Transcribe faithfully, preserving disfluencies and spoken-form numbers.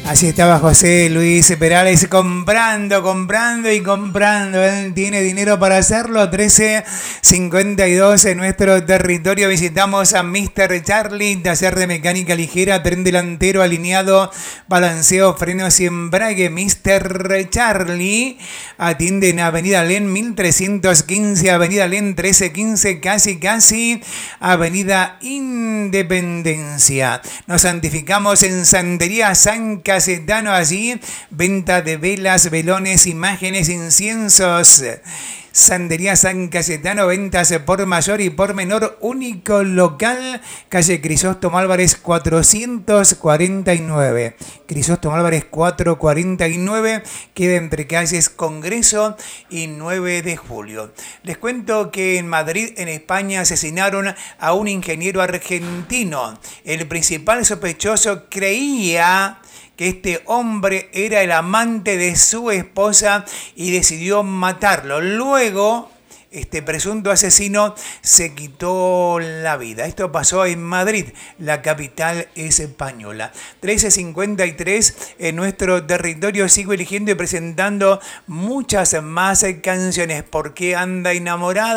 Así estaba José Luis Perales comprando, comprando y comprando. Él tiene dinero para hacerlo. trece cincuenta y dos en nuestro territorio. Visitamos a mister Charlie, taller de mecánica ligera, tren delantero alineado, balanceo, frenos y embrague. mister Charlie atiende en Avenida Len mil trescientos quince, Avenida Len mil trescientos quince, casi casi Avenida Independencia. Nos santificamos en Santería San Cayetano, allí venta de velas, velones, imágenes, inciensos. Santería San Cayetano, ventas por mayor y por menor, único local, calle Crisóstomo Álvarez cuatrocientos cuarenta y nueve. Crisóstomo Álvarez cuatrocientos cuarenta y nueve, queda entre calles Congreso y nueve de julio. Les cuento que en Madrid, en España, asesinaron a un ingeniero argentino. El principal sospechoso creía que este hombre era el amante de su esposa y decidió matarlo. Luego, este presunto asesino se quitó la vida. Esto pasó en Madrid, la capital española. trece cincuenta y tres en nuestro territorio. Sigo eligiendo y presentando muchas más canciones. ¿Por qué anda enamorada?